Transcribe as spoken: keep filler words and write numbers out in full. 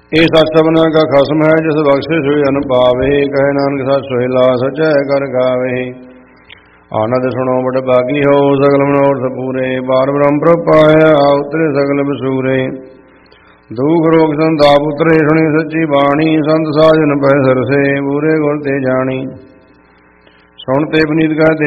ਇਹ ਸੱਚ ਸਭਨਾ ਕਾ ਖਸਮ ਹੈ, ਜਿਸ ਬਖਸ਼ੇ ਸੋਇ ਅਨ ਪਾਵੇ। ਕਹੇ ਨਾਨਕ ਸੱਚ ਸੋਹਿਲਾ ਸਚੈ ਕਰ ਗਾਵੇ। ਆਨੰਦ ਸੁਣੋ ਬੜ ਬਾਗੀ ਹੋ, ਸਗਲ ਮਨੋਰਥ ਪੂਰੇ। ਬਾਰ ਬ੍ਰਹਮ ਪ੍ਰਭ ਪਾਇਆ, ਉਤਰੇ ਸਗਲ ਬਸੂਰੇ। ਦੁਖ ਰੋਗ ਸੰਤਾਪ ਉਤਰੇ, ਸੁਣੀ ਸੱਚੀ ਬਾਣੀ। ਸੰਤ ਸਾਜਨ ਪੈ ਸਰਸੇ, ਬੂਰੇ ਗੁਰ ਤੇ ਜਾਣੀ। ਸੁਣ ਤੇ ਪਨੀਤ ਕਹਤੇ